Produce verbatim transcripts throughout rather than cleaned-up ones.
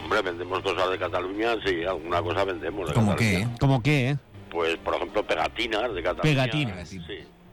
Hombre, vendemos cosas de Cataluña, sí, alguna cosa vendemos de ¿Cómo Cataluña. qué? ¿Cómo qué, eh? Pues, por ejemplo, pegatinas de Cataluña. Pegatinas. Sí.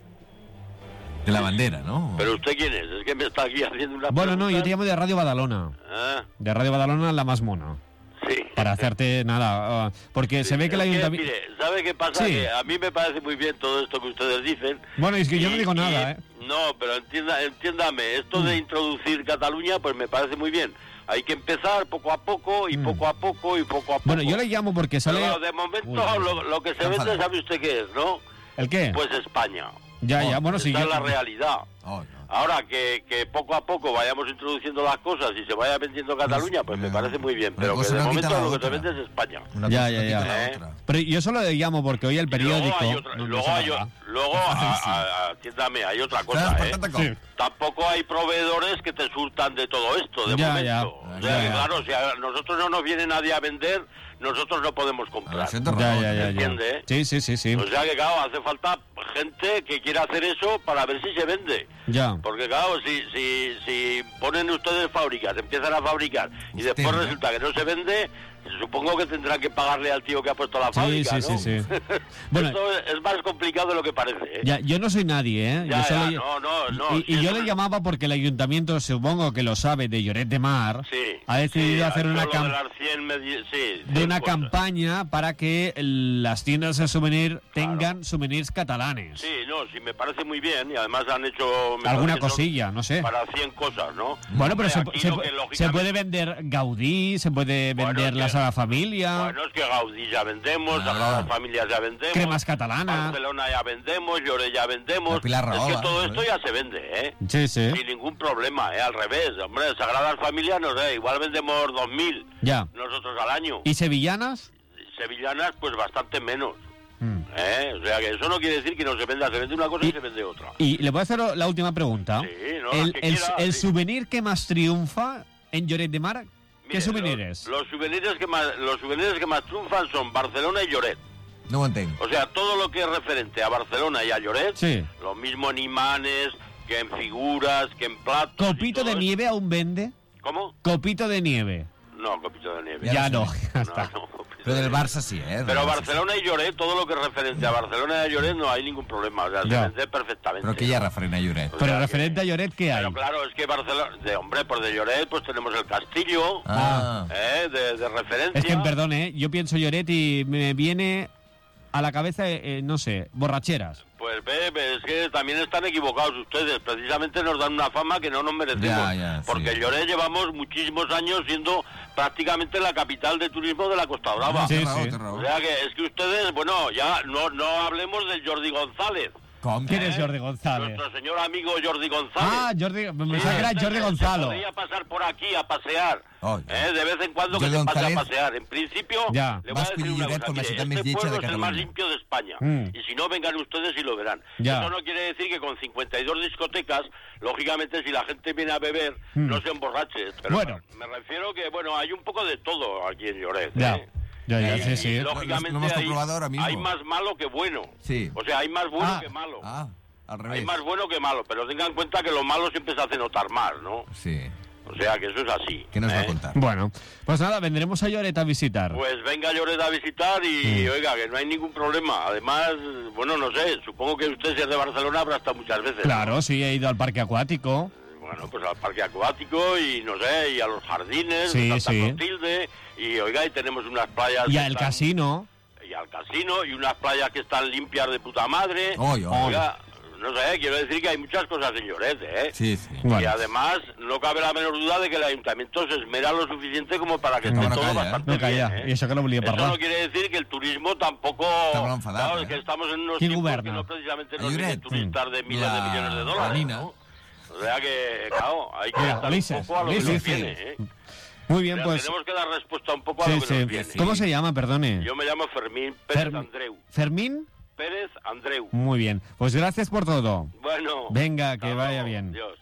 De la bandera, ¿no? ¿Pero usted quién es? Es que me está aquí haciendo una Bueno, no, yo te pregunta. llamo de Radio Badalona. Ah, De Radio Badalona, la más mona. sí. Para hacerte nada. ah, porque Sí, se ve que el es ayuntamiento... mire, ¿sabe qué pasa? Sí. Que a mí me parece muy bien todo esto que ustedes dicen. Bueno, es que yo no Y- digo y- nada, ¿eh? No, pero entienda, entiéndame, esto de introducir Cataluña, pues me parece muy bien. Hay que empezar poco a poco, y Mm. poco a poco, y poco a poco. Bueno, yo le llamo porque sale... Pero de momento, Uy, lo, lo que se está vende, enfadado. ¿sabe usted qué es, no? ¿El qué? Pues España. ya, ya, Oh, bueno, sí. Esa yo- es la realidad. Oh, no. Ahora, que, que poco a poco vayamos introduciendo las cosas y se vaya vendiendo Cataluña, pues me no. parce muy bien. Una Pero que cosa de no quita momento la lo que se otra. vende es España. Una Ya, cosa ya, no ya. quita la ¿Eh? otra. Pero yo solo le llamo porque hoy el Y luego periódico... hay otra, no- no luego se hay, nada. luego, a- a- atiéndame, hay otra cosa, ¿Sabes ¿eh? patata com? Sí. Tampoco hay proveedores que te surtan de todo esto, de Ya, momento. ya. O sea, Ya, que ya. claro, si a nosotros no nos viene nadie a vender, nosotros no podemos Ah, comprar. siento Ya, raó, ya, ya, ya. ¿Entiende, eh? Sí, sí, sí, sí. O sea que, claro, hace falta gente que quiera hacer eso para ver si se vende. Ya. Porque, claro, si, si, si ponen ustedes fábricas, empiezan a fabricar y Usted, después ¿no? resulta que no se vende, supongo que tendrán que pagarle al tío que ha puesto la Sí, fábrica, sí, ¿no? sí, sí. Bueno, Esto es más complicado de lo que parece, ¿eh? Ya, yo no soy nadie, ¿eh? Ya, yo solo- ya, no, no, no, Y, y sí, yo eso le me- llamaba porque el ayuntamiento, supongo que lo sabe, de Lloret de Mar, Sí, ha decidido sí, hacer ha una, hecho lo cam- de las cien medi- sí, de cien una cosas. campaña para que el- las tiendas de souvenir tengan souvenirs catalanes. Sí, no, sí, me parece muy bien y además han hecho... me Alguna parece, ¿no? cosilla, no sé. Para cien cosas, ¿no? Bueno, pero Hombre, se, aquí se- lo que, se lógicamente- puede vender Gaudí, se puede Bueno, vender es que- la Sagrada Familia, Bueno, es que Gaudí ya vendemos, Ah. Sagradas Familias ya vendemos, cremas catalanas. Barcelona ya vendemos, Lloret ya vendemos. La Pilar es Rahola, que todo ¿no? esto ya se vende, ¿eh? Sí, sí. Sin ningún problema, ¿eh? Al revés, hombre, Sagradas Familias, no sé, igual vendemos dos mil Ya. nosotros al año. ¿Y sevillanas? Sevillanas, pues bastante menos. Mm. ¿Eh? O sea que eso no quiere decir que no se venda, se vende una cosa y, Y- se vende otra. Y le voy a hacer la última pregunta. Sí, no, el, las que el- quiera, el sí. souvenir que más triunfa en Lloret de Mar, ¿qué Mire, souvenir los, es? Los souvenirs que más, los souvenirs que más triunfan son Barcelona y Lloret. No ho entenc. O sea, todo lo que es referente a Barcelona y a Lloret, Sí. lo mismo en imanes, que en figuras, que en platos. y ¿Copito todo de eso. nieve aún vende? ¿Cómo? Copito de nieve. No, copito de nieve. Ya Ya no no, sé. ya No, está. no, copito Però de del nieve. Barça sí, eh? Del Pero Barça Barcelona y Lloret, todo lo que es referente a Barcelona y a Lloret no hay ningún problema. O sea, se Ya. vende perfectamente. Però què hi ha referent a Lloret? O Pero sea, referente a Lloret, ¿qué hay? Pero claro, es que Barcelona, de hombre, pues de Lloret, pues tenemos el castillo, Ah. ¿eh? de, de referencia. Es que, perdone, ¿eh? Yo pienso Lloret y me viene a la cabeza, eh, no sé, borracheras. Pues ve, ve, es que también están equivocados ustedes. Precisamente nos dan una fama que no nos merecemos. Ya, ya, porque sí. Lloret llevamos muchísimos años siendo prácticamente la capital de turismo de la Costa Brava. Sí, Té raó, sí. té raó. O sea que es que ustedes, bueno, ya no, no hablemos del Jordi González. Com? ¿Quién ¿eh? es Jordi González? Nuestro señor amigo Jordi González. Ah, Jordi, me Sí, pensaba que era este Jordi se- Gonzalo. Se podría pasar por aquí a pasear. Oh, ¿eh? De vez en cuando que Jordi se pase a González. pasear. En principio, Ya. le voy a Vas decir escollir una Lloret cosa. com la mire, ciutat més este lletja pueblo de es el más Catalunya. limpio de España. Mm. Y si no, vengan ustedes y lo verán. Ya. Eso no quiere decir que con cincuenta y dos discotecas, lógicamente, si la gente viene a beber, Mm. no se emborrache. Pero Bueno. me refiero que, bueno, hay un poco de todo aquí en Lloret. Ya. ¿eh? Ya, ya, Y- sí, y, sí. lógicamente Lo hemos hay, comprobado ahora mismo. hay más malo que bueno. Sí. O sea, hay más bueno Ah. que malo. Ah, al Hay revés. más bueno que malo, pero tengan en cuenta que lo malo siempre se hace notar más, ¿no? Sí. O sea, que eso es así. Què nos va ¿eh? a contar? Bueno, pues nada, vendremos a Lloret a visitar. Pues venga Lloret a visitar y, Mm. oiga, que no hay ningún problema. Además, bueno, no sé, supongo que usted, si es de Barcelona, habrá estado muchas veces. Claro, sí, he ido al parque acuático. Bueno, pues al parque acuático y, no sé, y a los jardines Sí, de Santa sí. Clotilde. Y, oiga, y tenemos unas playas... Y que al están- casino. Y al casino, y unas playas que están limpias de puta madre. Oy, oy. Oiga, no sé, quiero decir que hay muchas cosas en Lloret, ¿eh? Sí, sí. Bueno. Y además, no cabe la menor duda de que el ayuntamiento se esmera lo suficiente como para que No, esté no todo calla, ¿eh? bastante No calla, bien, ¿eh? y eso que no volia Eso parlar. no quiere decir que el turismo tampoco... Està molt enfadat, Claro, eh? es que estamos en unos ¿Quién tiempos goberna? que no precisamente A nos vienen Lloret, turistas de miles la- de millones de la dólares, Nina. ¿no? O sea que, claro, hay que Mira, estar Ulises, un poco a lo que Ulises, nos sí. viene, ¿eh? Muy O bien, sea, pues... tenemos que dar respuesta un poco a Sí, lo que sí. nos viene. ¿Cómo se llama, perdone? Yo me llamo Fermín Pérez Fermi- Andreu. ¿Fermín? Pérez Andreu. Muy bien. Pues gracias por todo. Bueno. Venga, que hasta vaya luego. bien. Adiós.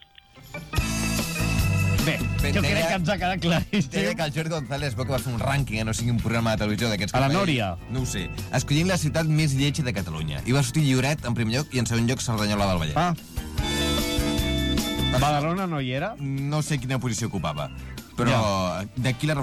Bé, Ben, jo deia- crec que ens ha quedat Deia claríssim. que el Jordi González veu que va fer un rànquing a no sigui un programa de televisió d'aquests A la que feia- Nòria. No ho sé. Escollint la ciutat més lletja de Catalunya. I va sortir Lloret en primer lloc i en segon lloc Cerdanyola del Vallès. Ah. Badalona no hi era? No sé quina posició ocupava, però d'aquí la